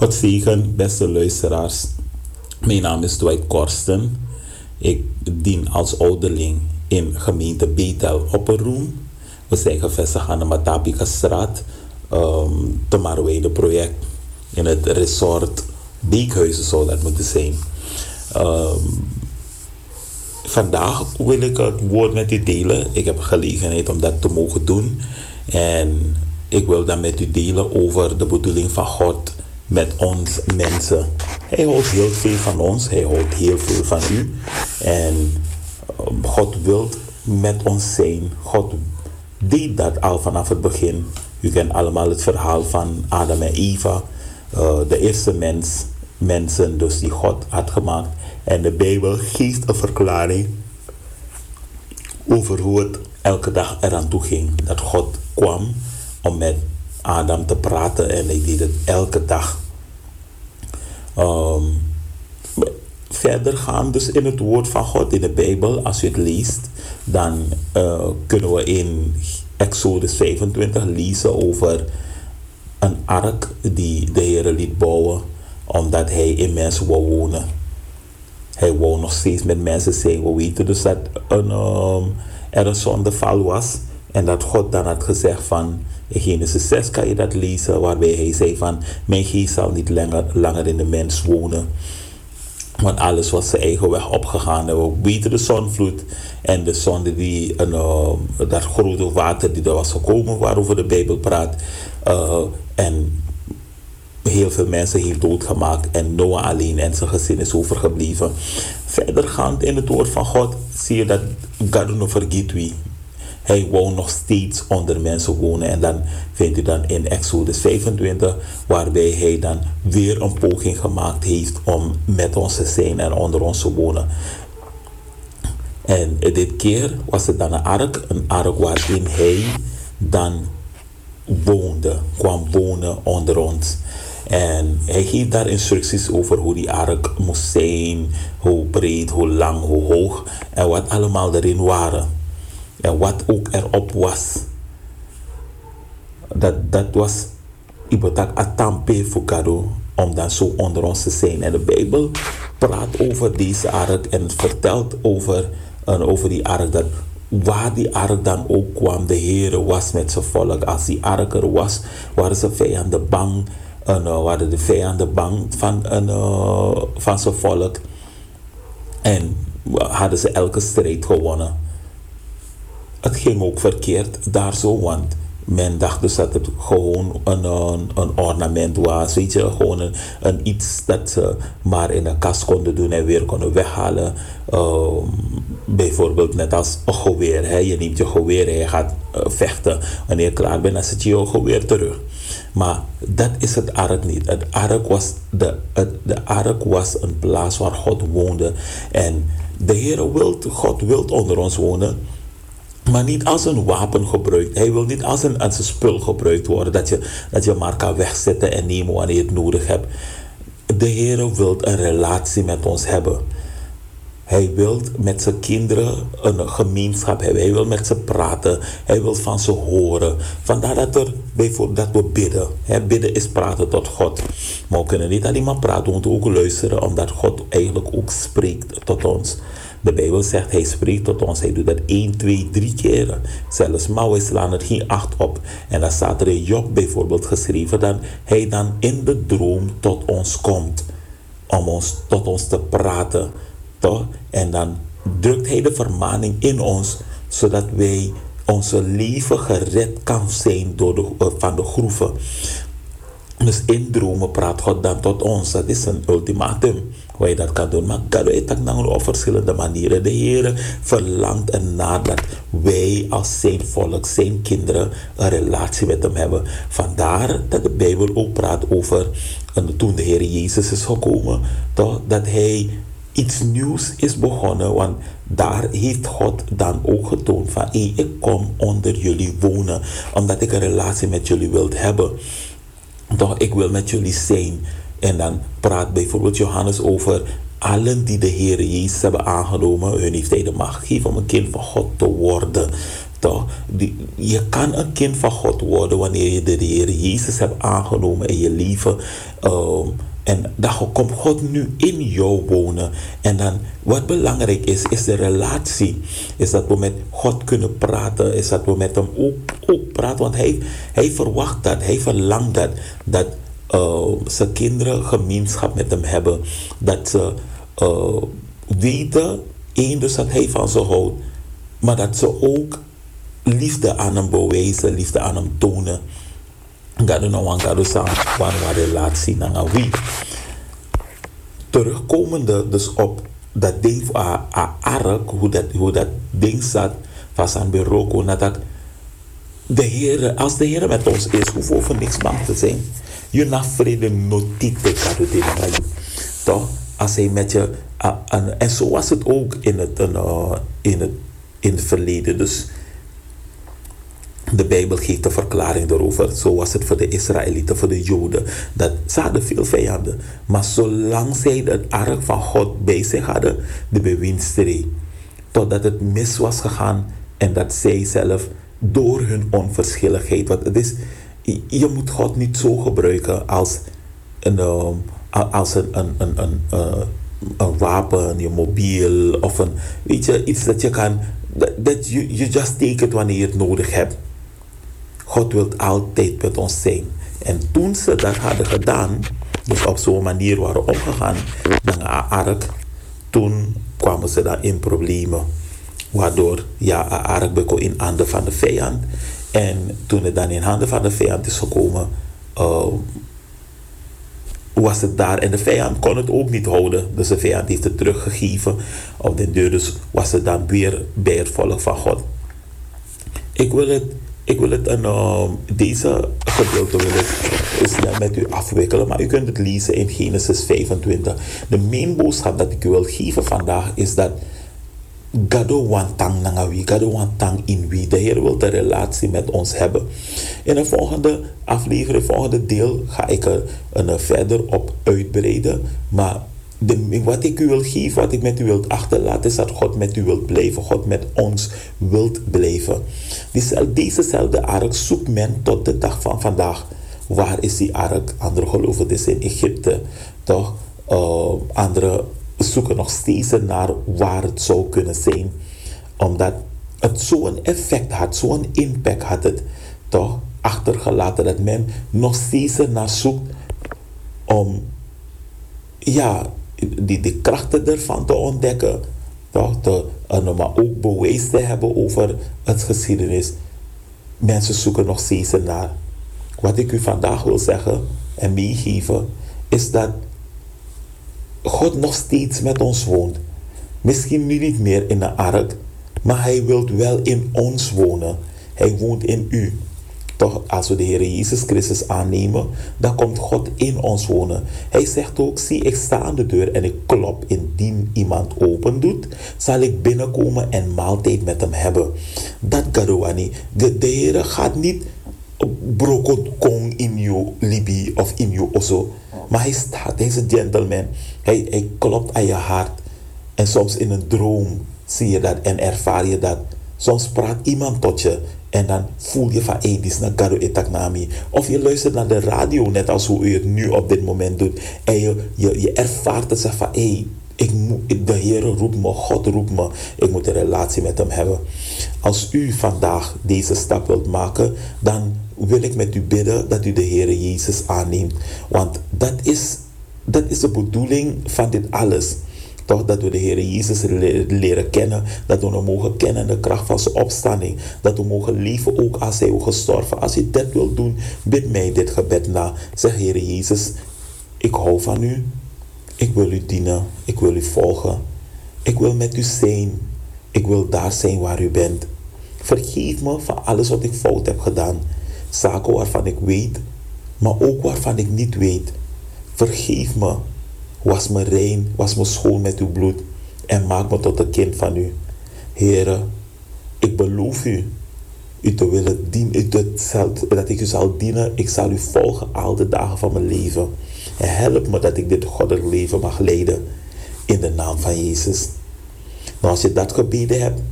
God zegen, beste luisteraars. Mijn naam is Dwight Korsten. Ik dien als ouderling in gemeente Bethel Opperroem. We zijn gevestigd aan de Matapika-straat, te Marweide project. In het resort Beekhuizen zou dat moeten zijn. Vandaag wil ik het woord met u delen. Ik heb gelegenheid om dat te mogen doen. En ik wil dan met u delen over de bedoeling van God met ons mensen. Hij houdt heel veel van ons. Hij houdt heel veel van u. En God wil met ons zijn. God deed dat al vanaf het begin. U kent allemaal het verhaal van Adam en Eva. De eerste mensen dus die God had gemaakt. En de Bijbel geeft een verklaring over hoe het elke dag eraan toe ging. Dat God kwam om met Adam te praten en hij deed het elke dag. Verder gaan dus in het woord van God in de Bijbel, als u het leest, dan kunnen we in Exodus 25 lezen over een ark die de Heer liet bouwen omdat hij in mensen wou wonen. Hij wou nog steeds met mensen zijn. We weten dus dat er een zondeval was en dat God dan had gezegd van, in Genesis 6 kan je dat lezen, waarbij hij zei van, mijn geest zal niet langer in de mens wonen. Want alles was zijn eigen weg opgegaan. En we weten de zonvloed en de zonde die, dat grote water die er was gekomen, waarover de Bijbel praat. En heel veel mensen heeft doodgemaakt en Noah alleen en zijn gezin is overgebleven. Verdergaand in het woord van God zie je dat God no forget we. Hij wou nog steeds onder mensen wonen. En dan vindt u dan in Exodus 25, waarbij hij dan weer een poging gemaakt heeft om met ons te zijn en onder ons te wonen. En dit keer was het dan een ark waarin hij dan kwam wonen onder ons. En hij geeft daar instructies over hoe die ark moest zijn, hoe breed, hoe lang, hoe hoog en wat allemaal erin waren. En wat ook erop was. Dat was ibotak atampe fukado om dan zo onder ons te zijn. En de Bijbel praat over deze ark en vertelt over die ark dat waar die ark dan ook kwam, de Heer was met zijn volk. Als die ark er was, waren ze vijanden bang. Waren de vijanden bang van zijn volk. En hadden ze elke strijd gewonnen. Het ging ook verkeerd daar zo, want men dacht dus dat het gewoon een ornament was, weet je, gewoon een iets dat ze maar in een kast konden doen en weer konden weghalen. Bijvoorbeeld net als een geweer, hè? Je neemt je geweer en je gaat vechten. Wanneer je klaar bent, dan zet je je geweer terug. Maar dat is het ark niet. Het ark was de ark was een plaats waar God woonde. En de Heer God wil onder ons wonen. Maar niet als een wapen gebruikt. Hij wil niet als een spul gebruikt worden. Dat je maar kan wegzetten en nemen wanneer je het nodig hebt. De Heer wil een relatie met ons hebben. Hij wil met zijn kinderen een gemeenschap hebben. Hij wil met ze praten. Hij wil van ze horen. Vandaar dat we bidden. Bidden is praten tot God. Maar we kunnen niet alleen maar praten. We moeten ook luisteren. Omdat God eigenlijk ook spreekt tot ons. De Bijbel zegt, hij spreekt tot ons. Hij doet dat 1, 2, 3 keren. Zelfs maar wij slaan er geen 8 op. En dan staat er in Job bijvoorbeeld geschreven dat hij dan in de droom tot ons komt. Om tot ons te praten. Toch? En dan drukt hij de vermaning in ons. Zodat wij onze leven gered kan zijn van de groeven. Dus in dromen praat God dan tot ons. Dat is een ultimatum hoe je dat kan doen. Maar God weet dat dan op verschillende manieren. De Heer verlangt ernaar dat wij als zijn volk, zijn kinderen, een relatie met hem hebben. Vandaar dat de Bijbel ook praat over toen de Heer Jezus is gekomen. Toch, dat hij iets nieuws is begonnen. Want daar heeft God dan ook getoond van, ik kom onder jullie wonen. Omdat ik een relatie met jullie wil hebben. Toch, ik wil met jullie zijn. En dan praat bijvoorbeeld Johannes over allen die de Heer Jezus hebben aangenomen. Hun heeft hij de macht gegeven om een kind van God te worden. Toch? Je kan een kind van God worden wanneer je de Heer Jezus hebt aangenomen in je leven. En dan komt God nu in jou wonen. En dan, wat belangrijk is de relatie. Is dat we met God kunnen praten. Is dat we met hem ook praten. Want hij verwacht dat. Hij verlangt dat zijn kinderen gemeenschap met hem hebben. Dat ze weten, dus dat hij van ze houdt. Maar dat ze ook liefde aan hem bewijzen, liefde aan hem tonen. Gado nou aan gado sang, waar relatie naar wie. Terugkomende dus op dat ding van ark, hoe dat ding zat, van zijn bureau, dat als de Heer met ons is, hoeven we voor niks bang te zijn. Je na vrede notite gado ding van je. Toch? Als hij met je, en zo was het ook in het verleden. Dus de Bijbel geeft de verklaring erover. Zo was het voor de Israëlieten, voor de Joden. Dat ze hadden veel vijanden. Maar zolang zij het ark van God bij zich hadden, de bewindstere. Totdat het mis was gegaan en dat zij zelf door hun onverschilligheid. Want het is, je moet God niet zo gebruiken als een wapen, je mobiel of iets dat je kan. Dat you just take it wanneer je het nodig hebt. God wil altijd met ons zijn. En toen ze dat hadden gedaan, dus op zo'n manier waren omgegaan met een ark, toen kwamen ze dan in problemen. Waardoor een ark begon in handen van de vijand. En toen het dan in handen van de vijand is gekomen, was het daar. En de vijand kon het ook niet houden. Dus de vijand heeft het teruggegeven op de deur. Dus was het dan weer bij het volk van God. Ik wil het deze gedeelte snel met u afwikkelen. Maar u kunt het lezen in Genesis 25. De main boodschap dat ik u wil geven vandaag is dat Gado wantang nangawi, Gado wantang in wie. De Heer wil de relatie met ons hebben. In de volgende aflevering, volgende deel, ga ik er verder op uitbreiden. Maar wat ik u wil geven, wat ik met u wil achterlaten, is dat God met u wilt blijven. God met ons wilt blijven. Dezezelfde ark zoekt men tot de dag van vandaag. Waar is die ark? Andere geloven het is in Egypte. Toch? Andere zoeken nog steeds naar waar het zou kunnen zijn. Omdat het zo'n effect had, zo'n impact had het toch achtergelaten dat men nog steeds naar zoekt om die krachten ervan te ontdekken. Toch? Maar ook bewijs te hebben over het geschiedenis. Mensen zoeken nog steeds naar. Wat ik u vandaag wil zeggen en meegeven is dat God nog steeds met ons woont. Misschien nu niet meer in een ark, maar hij wil wel in ons wonen. Hij woont in u. Toch, als we de Heer Jezus Christus aannemen, dan komt God in ons wonen. Hij zegt ook, zie, ik sta aan de deur en ik klop. Indien iemand open doet, zal ik binnenkomen en maaltijd met hem hebben. Dat gadouani. De Heer gaat niet brokot kong in je libi of in je osso. Maar hij staat, hij is een gentleman. Hij klopt aan je hart. En soms in een droom zie je dat en ervaar je dat. Soms praat iemand tot je en dan voel je van, dit is naar Gado Etaknami. Of je luistert naar de radio, net als hoe u het nu op dit moment doet. En je ervaart het, zegt van, de Heer roept me, God roept me. Ik moet een relatie met hem hebben. Als u vandaag deze stap wilt maken, dan wil ik met u bidden dat u de Heer Jezus aanneemt. Want dat is de bedoeling van dit alles. Toch, dat we de Heer Jezus leren kennen. Dat we hem mogen kennen de kracht van zijn opstanding. Dat we mogen leven ook als hij is gestorven. Als je dat wilt doen, bid mij dit gebed na. Zeg, Heer Jezus, ik hou van u. Ik wil u dienen. Ik wil u volgen. Ik wil met u zijn. Ik wil daar zijn waar u bent. Vergeef me van alles wat ik fout heb gedaan. Zaken waarvan ik weet, maar ook waarvan ik niet weet. Vergeef me. Was me rein, was me schoon met uw bloed en maak me tot een kind van u. Heere, ik beloof u te willen dienen, dat ik u zal dienen. Ik zal u volgen al de dagen van mijn leven. En help me dat ik dit goddelijk leven mag leiden in de naam van Jezus. Nou, als je dat gebeden hebt,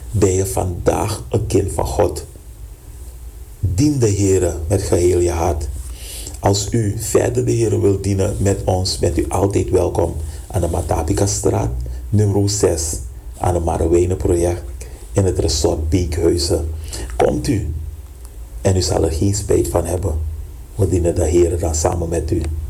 Ben je vandaag een kind van God? Dien de Heer met geheel je hart. Als u verder de Heer wilt dienen met ons, bent u altijd welkom aan de Matapika-straat, nummer 6, aan het Marowijnen-project in het resort Beekhuizen. Komt u en u zal er geen spijt van hebben. We dienen de Heer dan samen met u.